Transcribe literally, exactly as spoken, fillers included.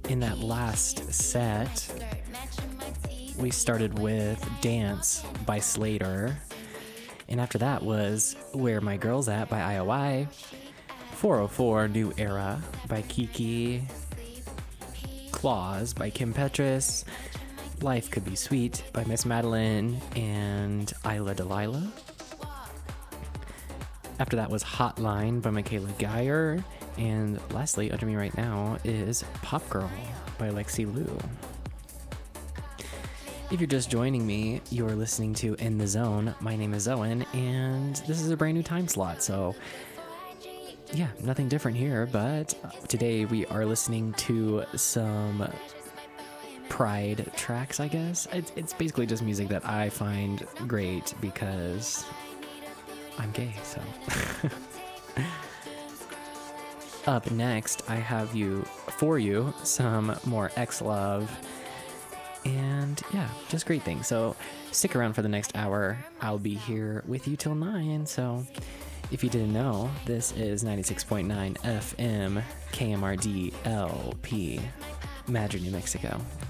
In that last set, we started with Dance by Slater. And after that was Where My Girl's At by I O I, four oh four New Era by Kiki, Claws by Kim Petras, Life Could Be Sweet by Miss Madeline and Isla Delilah. After that was Hotline by Michaela Geyer. And lastly, under me right now is Pop Girl by Lexi Liu. If you're just joining me, you're listening to In the Zone. My name is Owen, and this is a brand new time slot. So, yeah, nothing different here, but today we are listening to some Pride tracks, I guess. It's, it's basically just music that I find great because I'm gay, so. Up next, I have you, for you, some more X-Love. And yeah, just great things. So stick around for the next hour. I'll be here with you till nine. So if you didn't know, this is ninety-six point nine F M K M R D L P, Madrid, New Mexico.